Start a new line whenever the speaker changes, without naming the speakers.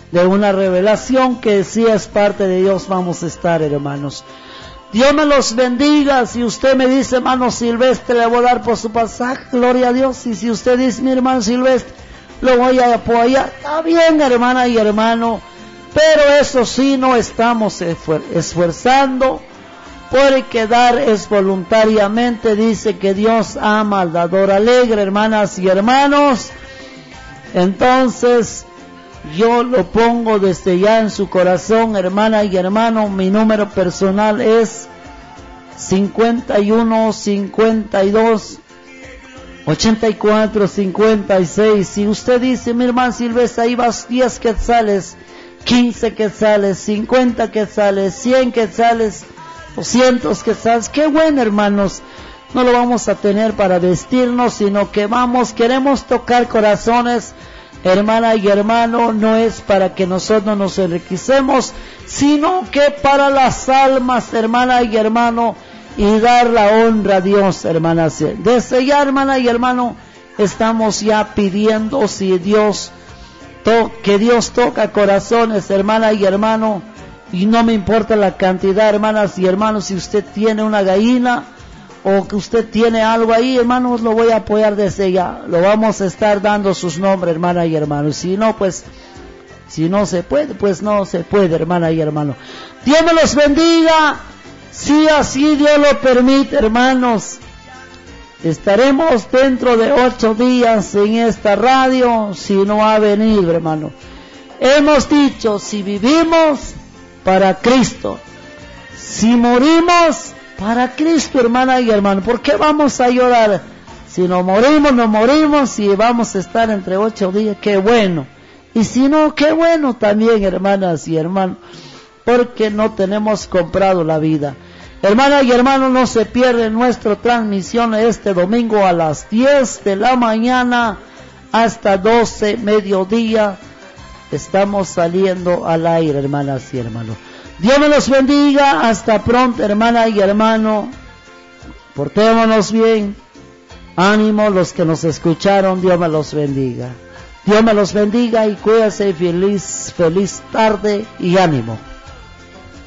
de una revelación que sí es parte de Dios, vamos a estar, hermanos. Dios me los bendiga. Si usted me dice, hermano Silvestre, le voy a dar por su pasaje, gloria a Dios. Y si usted dice, mi hermano Silvestre, lo voy a apoyar, está bien, hermana y hermano. Pero eso sí, no estamos esforzando, porque dar es voluntariamente. Dice que Dios ama al dador alegre, hermanas y hermanos. Entonces, yo lo pongo desde ya en su corazón, hermana y hermano. Mi número personal es 51 52 84 56. Si usted dice, mi hermano Silvestre, ahí vas 10 quetzales, 15 quetzales, 50 quetzales, 100 quetzales, 200 quetzales, qué bueno, hermanos. No lo vamos a tener para vestirnos, sino que queremos tocar corazones, hermana y hermano. No es para que nosotros nos enriquecemos, sino que para las almas, hermana y hermano, y dar la honra a Dios, hermana. Desde ya, hermana y hermano, estamos ya pidiendo si Dios que Dios toca corazones, hermana y hermano, y no me importa la cantidad, hermanas y hermanos. Si usted tiene una gallina o que usted tiene algo ahí, hermanos, lo voy a apoyar desde ya. Lo vamos a estar dando sus nombres, hermana y hermano. Si no, pues, si no se puede, pues no se puede, hermana y hermano. Dios me los bendiga. Si así Dios lo permite, hermanos, estaremos dentro de 8 días en esta radio, si no ha venido, hermano. Hemos dicho, si vivimos, para Cristo. Si morimos, para Cristo, hermana y hermano. ¿Por qué vamos a llorar? Si no morimos, no morimos, y vamos a estar entre 8 días, qué bueno. Y si no, qué bueno también, hermanas y hermanos, porque no tenemos comprado la vida. Hermanas y hermanos, no se pierden nuestra transmisión este domingo a las 10 de la mañana hasta 12 mediodía. Estamos saliendo al aire, hermanas y hermanos. Dios me los bendiga. Hasta pronto, hermana y hermano. Portémonos bien. Ánimo los que nos escucharon. Dios me los bendiga. Dios me los bendiga y cuídense. Feliz tarde y ánimo.